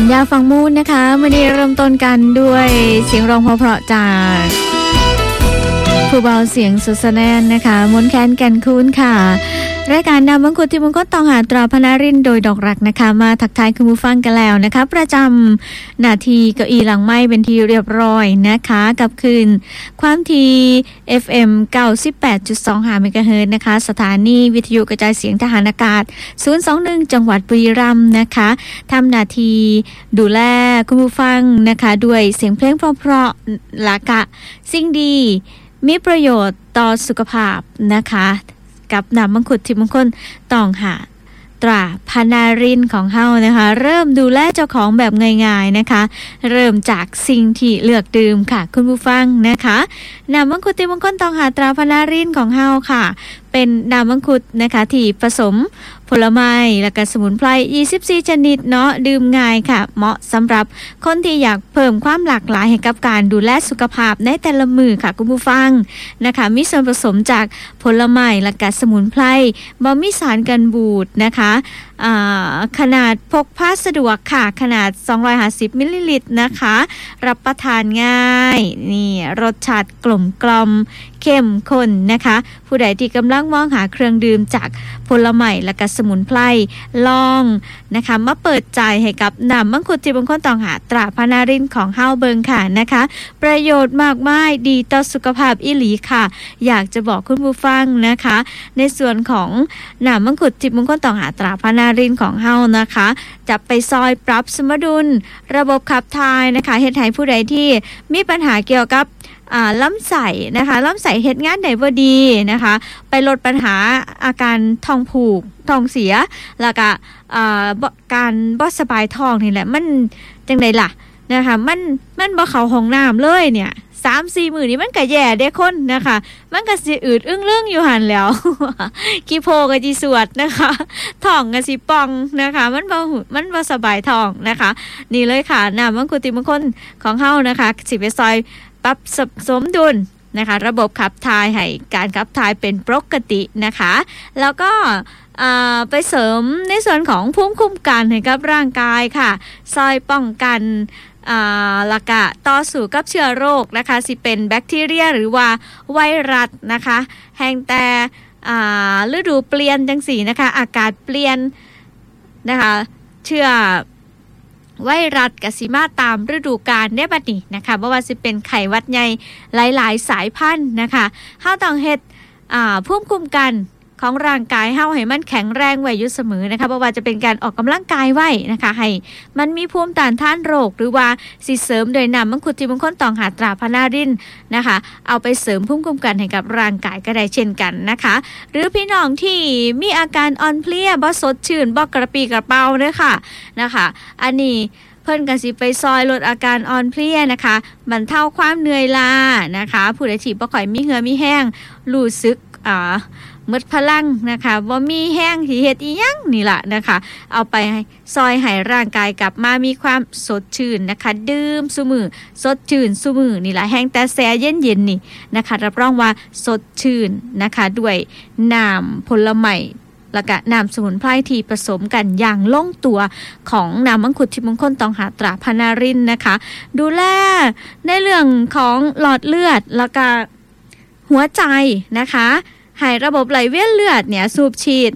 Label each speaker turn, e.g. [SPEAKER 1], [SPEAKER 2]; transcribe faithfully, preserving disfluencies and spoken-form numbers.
[SPEAKER 1] ยาฟังมูนนะคะวันนี้เริ่มต้นกันด้วยเสียงร้องเพราะๆจากผู้เบาเสียงสุดแน่นนะคะมนแคนแก่นคูนค่ะรายการนำมังคุดที่มังคุดต้องหาตราพนารินโดยดอกรักนะคะมาทักทายคุณผู้ฟังกันแล้วนะคะประจำนาทีเก้าอี้หลังไม้เป็นที่เรียบร้อยนะคะกับคืนความที เอฟ เอ็ม เก้าสิบแปดจุดสองห้า เมกะเฮิรตซ์นะคะสถานีวิทยุกระจายเสียงทหารอากาศศูนย์สองหนึ่งจังหวัดบุรีรัมย์นะคะทำหน้าที่ดูแลคุณผู้ฟังนะคะด้วยเสียงเพลงเพราะๆหลากะสิ่งดีมีประโยชน์ต่อสุขภาพนะคะกับน้ำมังคุดที่บางคนต้องหาตราพนารินของเฮานะคะเริ่มดูแลเจ้าของแบบง่ายๆนะคะเริ่มจากสิ่งที่เลือกดื่มค่ะคุณผู้ฟังนะคะน้ำมังคุดที่บางคนต้องหาตราพนารินของเฮาค่ะเป็นน้ำมังคุดนะคะที่ผสมผลไม้และก็สมุนไพรยี่สิบสี่ชนิดเนาะดื่มง่ายค่ะเหมาะสำหรับคนที่อยากเพิ่มความหลากหลายให้กับการดูแลสุขภาพในแต่ละมื้อค่ะคุณผู้ฟังนะคะมีส่วนผสมจากผลไม้และก็สมุนไพรบ่มีสารกันบูดนะคะอ่าขนาดพกพาสะดวกค่ะขนาดสองร้อยห้าสิบมิลลิลิตรนะคะรับประทานง่ายนี่รสชาติกลมกล่อมเข้มข้นนะคะผู้ใดที่กำลังมองหาเครื่องดื่มจากผลไม้และก็สมุนไพรลองนะคะมาเปิดใจให้กับน้ำมังคุดที่บางคนต้องหาตราพนารินของเฮาเบิงค่ะนะคะประโยชน์มากมายดีต่อสุขภาพอีหลีค่ะอยากจะบอกคุณผู้ฟังนะคะในส่วนของน้ำมังคุดที่บางคนต้องหาตราพนารินของเฮานะคะจะไปซอยปรับสมดุลระบบขับถ่ายนะคะเฮ็ดให้ผู้ใดที่มีปัญหาเกี่ยวกับอ่าลำไส้นะคะลำไส้เฮ็ดงานได้บ่ดีนะคะไปลดปัญหาอาการท้องผูกท้องเสียแล้วก็อ่าการบ่สบายท้องนี่แหละมันจังได๋ล่ะนะคะมันมันบ่เข้าห้องน้ำเลยเนี่ย สามสี่ มื้อนี้มันก็แย่เด้คนนะคะมันก็สิอืดอึ้งเรื่องอยู่หั่นแล้ว ขี้โพก็สิสวดนะคะท้องก็สิป่องนะคะมันบ่มันบ่สบายท้องนะคะนี่เลยค่ะน้ำมังคุดที่บางคนของเฮานะคะสิไปซอยปรับสมดุลนะคะระบบขับถ่ายให้การขับถ่ายเป็นปกตินะคะแล้วก็ไปเสริมในส่วนของภูมิคุ้มกันให้กับร่างกายค่ะซอยป้องกันละกะต่อสู้กับเชื้อโรคนะคะสิเป็นแบคทีเรียหรือว่าไวรัสนะคะแห่งแต่ฤดูเปลี่ยนจังสี่นะคะอากาศเปลี่ยนนะคะเชื้อไวรัสกับสีมาตามฤดูกาลได้บัดนี้นะคะบ่ว่าสิเป็นไข้หวัดใหญ่หลายๆสายพันธุ์นะคะเฮาต้องเฮ็ดอ่าภูมิคุ้มกันของร่างกายเฮาให้มันแข็งแรงไว้อยู่เสมอนะคะบ่ว่าจะเป็นการออกกำลังกายไว้นะคะให้มันมีภูมิต้านทานโรคหรือว่าสิเสริมโดยน้ำมังคุดที่บางคนต้องหาตราพนารินนะคะเอาไปเสริมภูมิคุ้มกันให้กับร่างกายก็ได้เช่นกันนะคะหรือพี่น้องที่มีอาการอ่อนเพลียบ่สดชื่นบ่กระปรี้กระเปร่าเด้อค่ะนะคะอันนี้เพิ่นก็สิไปซอยลดอาการอ่อนเพลียนะคะบรรเทาความเหนื่อยล้านะคะผู้ใดที่บ่ค่อยมีเหงื่อมีแห้งรู้สึกอ่าหมดพลังนะคะบ่มีแห้งสิเฮ็ดอีหยังนี่ล่ะนะคะเอาไปซอยให้ร่างกายกลับมามีความสดชื่นนะคะดื่มซุมื้อสดชื่นซุมื้อนี่ล่ะแห้งแต่แซ่เย็นๆนี่นะคะรับรองว่าสดชื่นนะคะด้วยน้ำผลไม้แล้วก็น้ำสมุนไพรที่ผสมกันอย่างลงตัวของน้ำมังคุดที่มงคลต้องหาตราพนารินนะคะดูแลในเรื่องของหลอดเลือดแล้วก็หัวใจนะคะให้ระบบไหลเวียนเลือดเนี่ยสูบฉีด